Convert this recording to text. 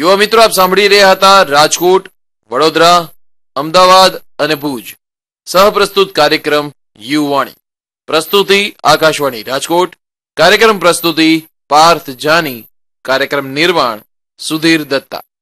યુવા મિત્રો, આપ સાંભળી રહ્યા હતા રાજકોટ, વડોદરા, અમદાવાદ અને ભુજ સહપ્રસ્તુત કાર્યક્રમ યુવાણી. પ્રસ્તુતિ આકાશવાણી રાજકોટ. કાર્યક્રમ પ્રસ્તુતિ પાર્થ જાની. કાર્યક્રમ નિર્માણ સુધીર દત્તા.